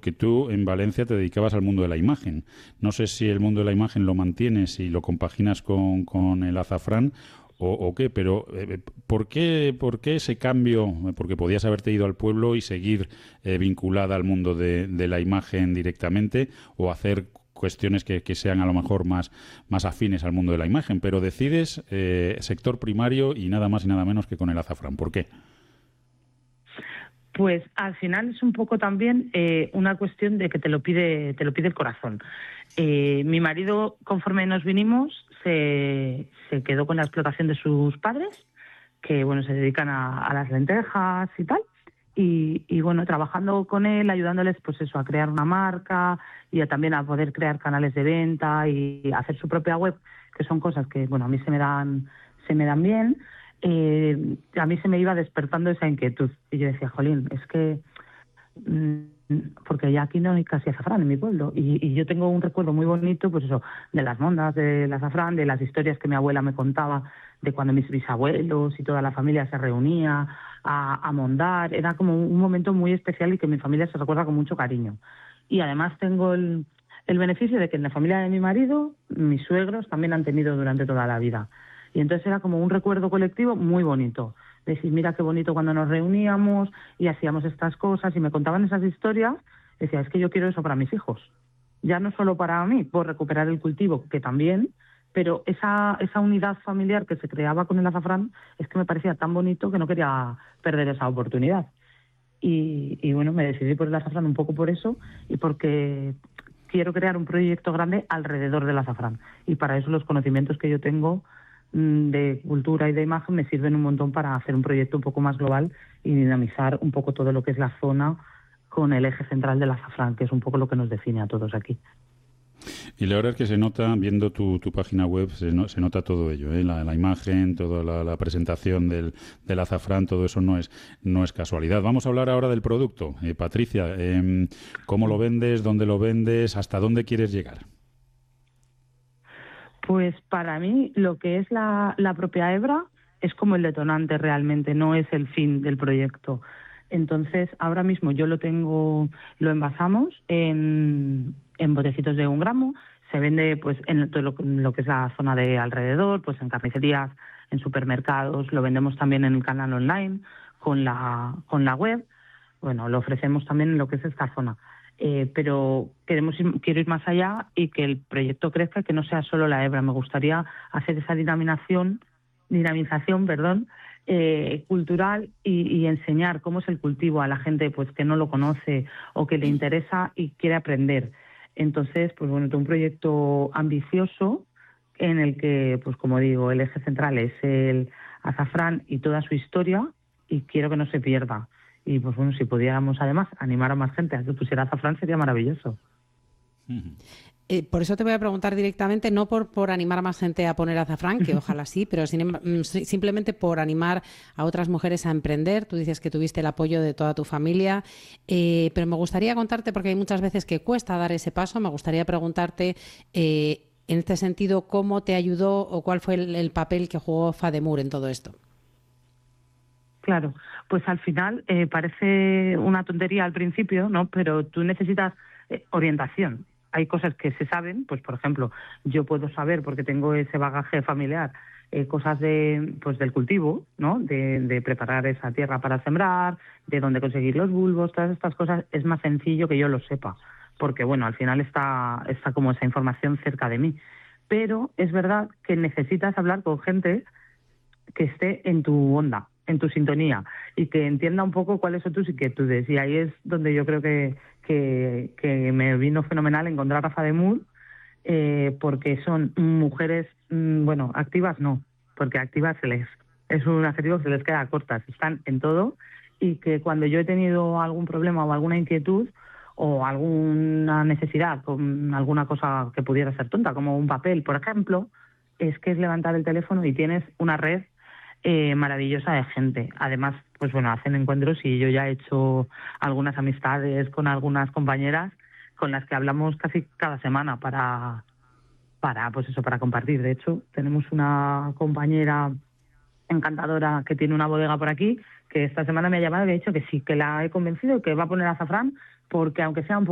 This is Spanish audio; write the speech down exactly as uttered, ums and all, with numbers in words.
porque tú en Valencia te dedicabas al mundo de la imagen. No sé si el mundo de la imagen lo mantienes y lo compaginas con, con el azafrán o, o qué, pero eh, ¿por qué, ¿por qué ese cambio? Porque podías haberte ido al pueblo y seguir eh, vinculada al mundo de, de la imagen directamente o hacer cuestiones que, que sean a lo mejor más, más afines al mundo de la imagen, pero decides eh, sector primario y nada más y nada menos que con el azafrán. ¿Por qué? Pues al final es un poco también eh, una cuestión de que te lo pide, te lo pide el corazón. Eh, mi marido, conforme nos vinimos, se, se quedó con la explotación de sus padres, que bueno, se dedican a, a las lentejas y tal. Y, y bueno, trabajando con él, ayudándoles pues eso, a crear una marca y a, también a poder crear canales de venta y hacer su propia web, que son cosas que bueno, a mí se me dan, se me dan bien. Eh, a mí se me iba despertando esa inquietud y yo decía, jolín, es que mmm, porque ya aquí no hay casi azafrán en mi pueblo y, y yo tengo un recuerdo muy bonito, pues eso, de las mondas del azafrán, de las historias que mi abuela me contaba de cuando mis bisabuelos y toda la familia se reunía a, a mondar. Era como un momento muy especial y que mi familia se recuerda con mucho cariño. Y además tengo el, el beneficio de que en la familia de mi marido, mis suegros también han tenido durante toda la vida. Y entonces era como un recuerdo colectivo muy bonito. Decir, mira qué bonito cuando nos reuníamos y hacíamos estas cosas y me contaban esas historias. Decía, es que yo quiero eso para mis hijos. Ya no solo para mí, por recuperar el cultivo, que también, pero esa, esa unidad familiar que se creaba con el azafrán es que me parecía tan bonito que no quería perder esa oportunidad. Y, y bueno, me decidí por el azafrán un poco por eso y porque quiero crear un proyecto grande alrededor del azafrán. Y para eso los conocimientos que yo tengo de cultura y de imagen me sirven un montón para hacer un proyecto un poco más global y dinamizar un poco todo lo que es la zona con el eje central del azafrán, que es un poco lo que nos define a todos aquí. Y la verdad es que se nota, viendo tu, tu página web, se, no, se nota todo ello, ¿eh? la, la imagen, toda la, la presentación del, del azafrán, todo eso no es, no es casualidad. Vamos a hablar ahora del producto. Eh, Patricia, eh, ¿cómo lo vendes? ¿Dónde lo vendes? ¿Hasta dónde quieres llegar? Pues para mí lo que es la, la propia hebra es como el detonante realmente, no es el fin del proyecto. Entonces ahora mismo yo lo tengo, lo envasamos en, en botecitos de un gramo, se vende pues en todo lo, lo que es la zona de alrededor, pues en carnicerías, en supermercados, lo vendemos también en el canal online, con la, con la web, bueno, lo ofrecemos también en lo que es esta zona. Eh, pero queremos ir, quiero ir más allá y que el proyecto crezca, que no sea solo la hebra. Me gustaría hacer esa dinamización, dinamización, perdón, eh, cultural y, y enseñar cómo es el cultivo a la gente pues que no lo conoce o que le interesa y quiere aprender. Entonces, pues bueno, tengo un proyecto ambicioso en el que, pues como digo, el eje central es el azafrán y toda su historia y quiero que no se pierda. Y pues bueno, si pudiéramos además animar a más gente a que pusiera azafrán sería maravilloso. Uh-huh. Eh, por eso te voy a preguntar directamente, no por, por animar a más gente a poner azafrán, que ojalá sí, pero sin, simplemente por animar a otras mujeres a emprender. Tú dices que tuviste el apoyo de toda tu familia, eh, pero me gustaría contarte, porque hay muchas veces que cuesta dar ese paso, me gustaría preguntarte eh, en este sentido cómo te ayudó o cuál fue el, el papel que jugó FADEMUR en todo esto. Claro, pues al final eh, parece una tontería al principio, ¿no? Pero tú necesitas eh, orientación. Hay cosas que se saben, pues por ejemplo, yo puedo saber porque tengo ese bagaje familiar, eh, cosas de, pues del cultivo, ¿no? De, de preparar esa tierra para sembrar, de dónde conseguir los bulbos, todas estas cosas es más sencillo que yo lo sepa, porque bueno, al final está está como esa información cerca de mí. Pero es verdad que necesitas hablar con gente que esté en tu onda, en tu sintonía y que entienda un poco cuáles son tus inquietudes. Y ahí es donde yo creo que, que, que me vino fenomenal encontrar a FADEMUR, eh, porque son mujeres, mmm, bueno, activas no, porque activas se les, es un adjetivo que se les queda cortas, están en todo y que cuando yo he tenido algún problema o alguna inquietud o alguna necesidad con alguna cosa que pudiera ser tonta, como un papel, por ejemplo, es que es levantar el teléfono y tienes una red Eh, maravillosa de gente. Además, pues bueno, hacen encuentros y yo ya he hecho algunas amistades con algunas compañeras con las que hablamos casi cada semana para, para pues eso, para compartir. De hecho, tenemos una compañera encantadora que tiene una bodega por aquí que esta semana me ha llamado y me ha dicho que sí, que la he convencido, que va a poner azafrán porque aunque sea un poco